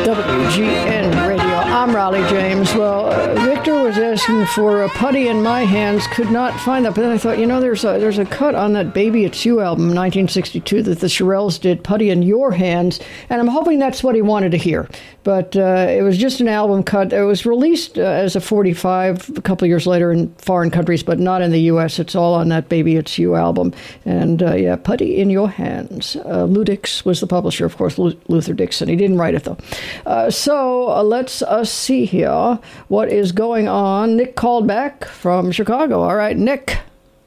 WGN Radio. I'm Raleigh James. Well, Victor was asking for a Putty in My Hands. Could not find that. But then I thought, there's a cut on that Baby It's You album, 1962, that the Shirelles did, Putty in Your Hands. And I'm hoping that's what he wanted to hear. But it was just an album cut. It was released as a 45 a couple of years later in foreign countries, but not in the U.S. It's all on that Baby It's You album. And Putty in Your Hands. Lou Dix was the publisher, of course, Luther Dixon. He didn't write it, though. So let's see here what is going on. Nick called back from Chicago. All right, Nick.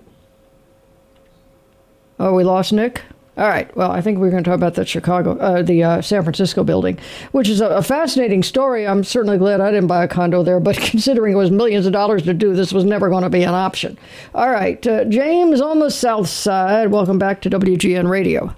Oh, we lost Nick? All right. Well, I think we're going to talk about the San Francisco building, which is a fascinating story. I'm certainly glad I didn't buy a condo there, but considering it was millions of dollars to do, this was never going to be an option. All right. James on the South Side. Welcome back to WGN Radio.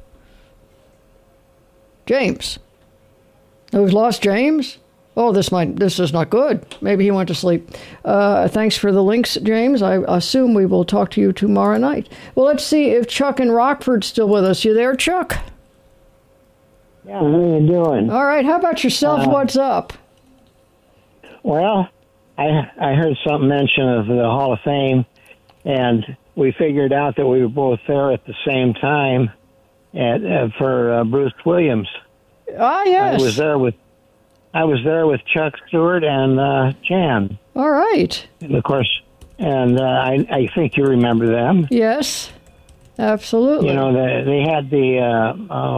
James. Oh, we've lost James? Oh, this is not good. Maybe he went to sleep. Thanks for the links, James. I assume we will talk to you tomorrow night. Well, let's see if Chuck in Rockford's still with us. You there, Chuck? Yeah, how are you doing? All right. How about yourself? What's up? Well, I heard something mention of the Hall of Fame, and we figured out that we were both there at the same time for Bruce Williams. Ah, yes. I was there with Chuck Stewart and Jan. All right. And of course, I think you remember them. Yes, absolutely. You know, they had the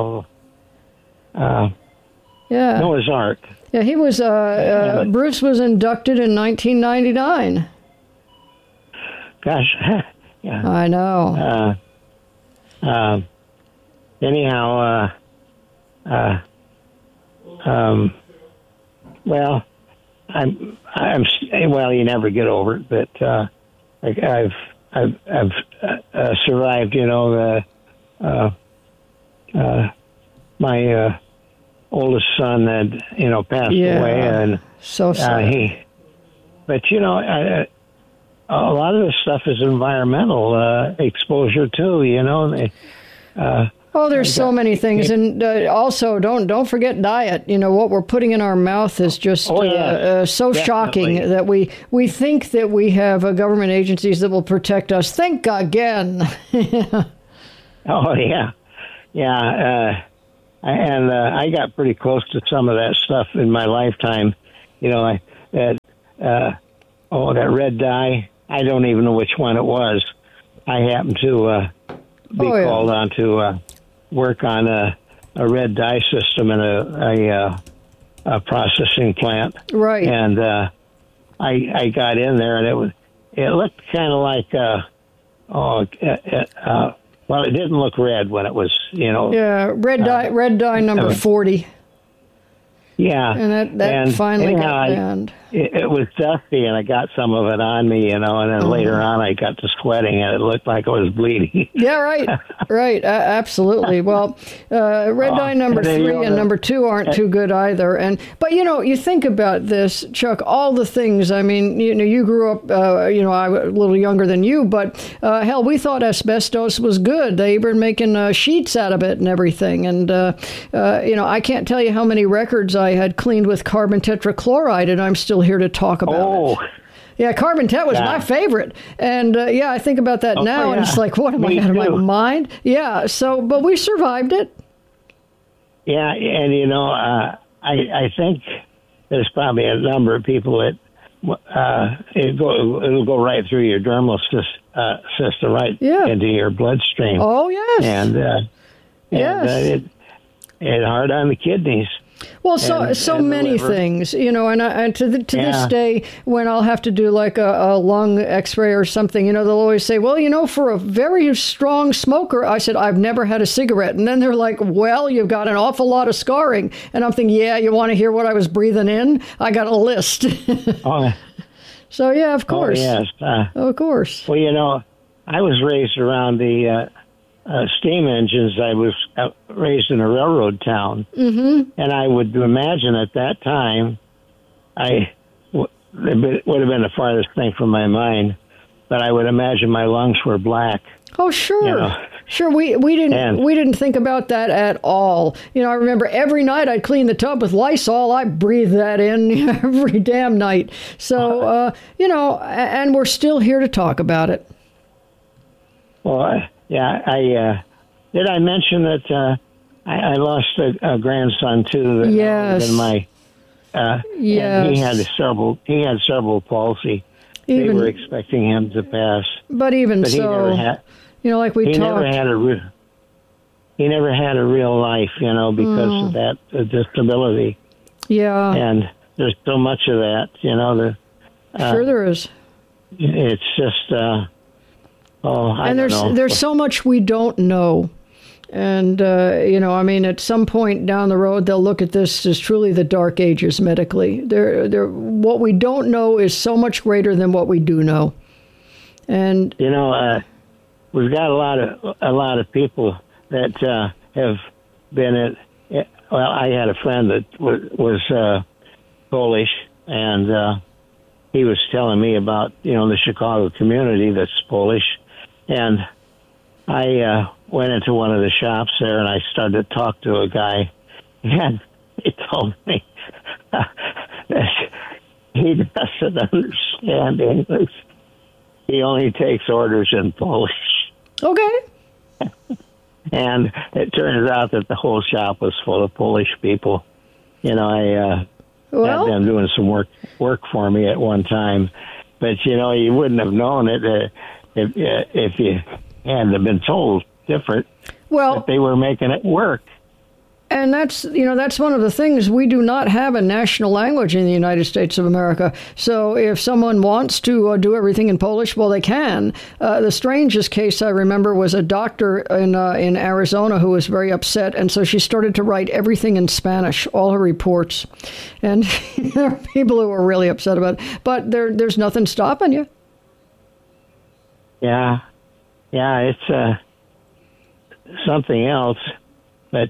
Noah's Ark. Yeah, he was. Bruce was inducted in 1999. Gosh, yeah. I know. Anyhow, well, well, you never get over it, but I've survived. You know, my oldest son had passed away, and so sad. But a lot of this stuff is environmental exposure too. You know. There's so many things, and also don't forget diet. You know, what we're putting in our mouth is just so definitely. Shocking that we think that we have government agencies that will protect us. Think again. Oh yeah, yeah. And I got pretty close to some of that stuff in my lifetime. You know, that red dye. I don't even know which one it was. I happened to be called on to work on a red dye system in a processing plant. Right. And I got in there, and it looked kind of like well, it didn't look red when it was red dye number 40. Yeah, and that finally got banned. It was dusty, and I got some of it on me, and then later on I got to sweating, and it looked like I was bleeding. Yeah, right, absolutely. Well, red dye number 3 and number 2 aren't too good either. But you think about this, Chuck. All the things. I mean, you grew up. I was a little younger than you, but hell, we thought asbestos was good. They were making sheets out of it and everything. And I can't tell you how many records I had cleaned with carbon tetrachloride, and I'm still here to talk about it. Yeah, carbon tet was my favorite. And I think about that now, and it's like, what am I out of my mind? Yeah, but we survived it. Yeah, and I think there's probably a number of people that it'll go right through your dermal system, right into your bloodstream. Oh, yes. And it hard on the kidneys. Well, so many things, and to this day, when I'll have to do like a lung x-ray or something, they'll always say, well, for a very strong smoker, I said, I've never had a cigarette. And then they're like, well, you've got an awful lot of scarring. And I'm thinking, you want to hear what I was breathing in? I got a list. So, yeah, of course. Oh, yes. Of course. Well, I was raised around the steam engines. I was raised in a railroad town, and I would imagine at that time, it would have been the farthest thing from my mind, but I would imagine my lungs were black. Oh, sure. You know? Sure, we didn't think about that at all. You know, I remember every night I'd clean the tub with Lysol. I breathed that in every damn night. So, you know, and we're still here to talk about it. Well, yeah, did I mention that I lost a grandson too? Yes. Than my, yes. And he had cerebral palsy. They were expecting him to pass. But even so, you know, like we talked. He never had a real life, you know, because of that disability. Yeah. And there's so much of that, you know. Sure there is. It's just, I don't know. There's so much we don't know. And, you know, I mean, at some point down the road, they'll look at this as truly the dark ages medically. What we don't know is so much greater than what we do know. And, you know, we've got a lot of people that have been at. Well, I had a friend that was Polish, and he was telling me about, you know, the Chicago community that's Polish, and I went into one of the shops there, and I started to talk to a guy, and he told me that he doesn't understand English. He only takes orders in Polish. Okay. And it turns out that the whole shop was full of Polish people. You know, I had them doing some work for me at one time. But, you know, you wouldn't have known it if you hadn't been told different. Well, that they were making it work. And that's one of the things. We do not have a national language in the United States of America. So if someone wants to do everything in Polish, well, they can. The strangest case I remember was a doctor in Arizona who was very upset, and so she started to write everything in Spanish, all her reports. And there are people who are really upset about it. But there's nothing stopping you. Yeah, it's something else, but.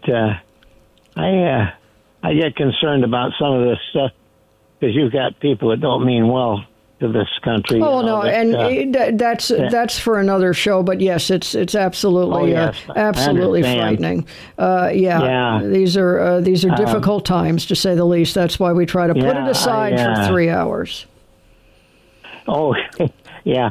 I get concerned about some of this stuff because you've got people that don't mean well to this country. Oh, no, and that's for another show. But yes, it's absolutely absolutely frightening. These are difficult times, to say the least. That's why we try to put it aside for 3 hours. Oh, yeah.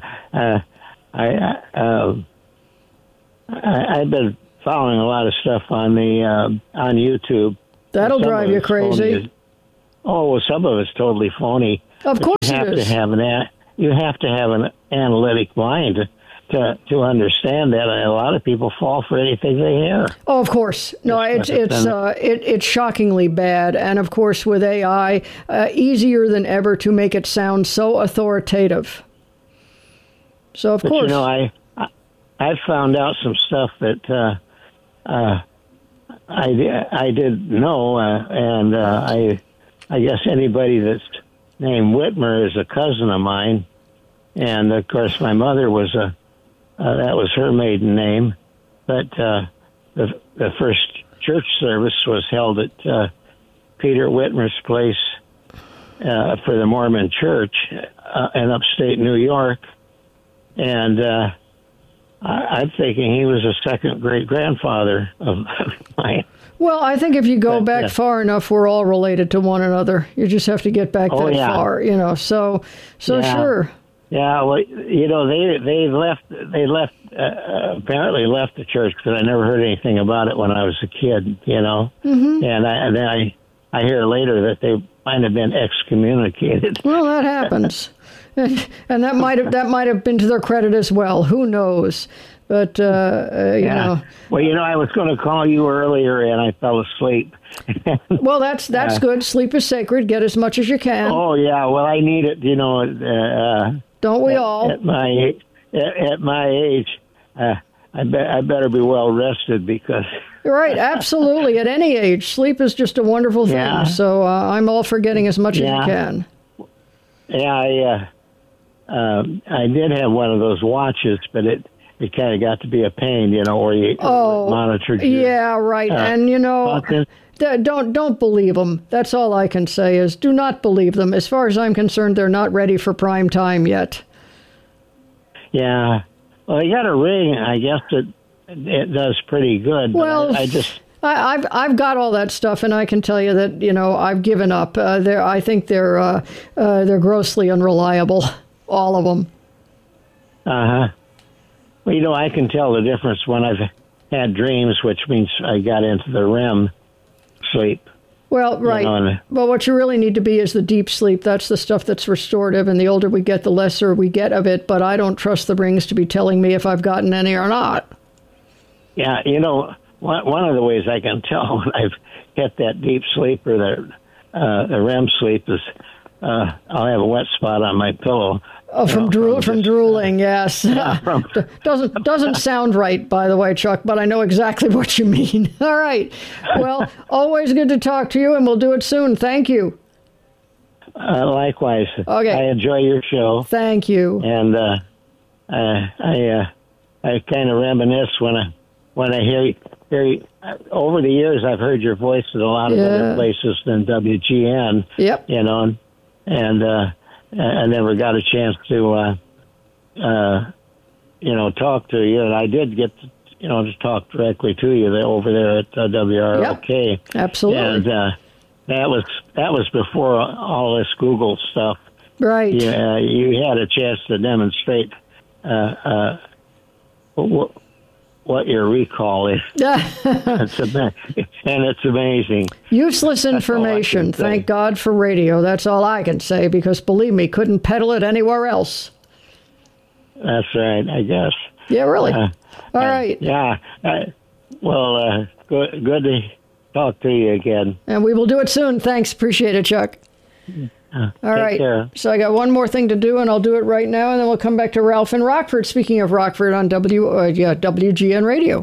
I've been following a lot of stuff on YouTube. That'll drive you crazy. Some of it's totally phony. Of course it is. You have to have an analytic mind to understand that. And a lot of people fall for anything they hear. Oh, of course. No, it's shockingly bad. And of course, with AI, easier than ever to make it sound so authoritative. So of course, you know, I found out some stuff that. I didn't know, and I guess anybody that's named Whitmer is a cousin of mine, and of course my mother was that was her maiden name, but the first church service was held at Peter Whitmer's place for the Mormon Church in upstate New York, and. I'm thinking he was a second great-grandfather of mine. Well, I think if you go back far enough, we're all related to one another. You just have to get back far, you know. So sure. Yeah, well, you know, they apparently left the church because I never heard anything about it when I was a kid, you know. Mm-hmm. And then I hear later that they might have been excommunicated. Well, that happens. And that might have been to their credit as well. Who knows? But you know. Well, you know, I was going to call you earlier, and I fell asleep. Well, that's good. Sleep is sacred. Get as much as you can. Oh yeah. Well, I need it. You know. Don't we all? At my age, I better be well rested because. Right. Absolutely. At any age, sleep is just a wonderful thing. Yeah. So I'm all for getting as much as you can. Yeah. I did have one of those watches, but it kind of got to be a pain, you know, where you monitored. Yeah, right. And you know, don't believe them. That's all I can say is do not believe them. As far as I'm concerned, they're not ready for prime time yet. Yeah. Well, I got a ring. I guess it does pretty good. Well, I just. I've got all that stuff, and I can tell you that I've given up. I think they're grossly unreliable, all of them. Well, I can tell the difference when I've had dreams, which means I got into the REM sleep. Well, right. Well, what you really need to be is the deep sleep. That's the stuff that's restorative, and the older we get, the lesser we get of it. But I don't trust the rings to be telling me if I've gotten any or not. Yeah, one of the ways I can tell when I've hit that deep sleep or the REM sleep is I'll have a wet spot on my pillow. Oh, from drooling, yes. Yeah, doesn't sound right, by the way, Chuck, but I know exactly what you mean. All right. Well, always good to talk to you, and we'll do it soon. Thank you. Likewise. Okay. I enjoy your show. Thank you. And I kind of reminisce when I hear over the years I've heard your voice in a lot of other places than WGN. Yep. And I never got a chance to talk to you, and I did get to talk directly to you over there at WROK. Yep. Absolutely. And that was before all this Google stuff. Right. You had a chance to demonstrate what your recall is. And it's amazing. Useless information. Thank God for radio. That's all I can say, because believe me, couldn't peddle it anywhere else. That's right, I guess. Yeah, really. All right. Yeah. Well, good to talk to you again. And we will do it soon. Thanks. Appreciate it, Chuck. All right. Care. So I got one more thing to do, and I'll do it right now, and then we'll come back to Ralph in Rockford. Speaking of Rockford on WGN Radio.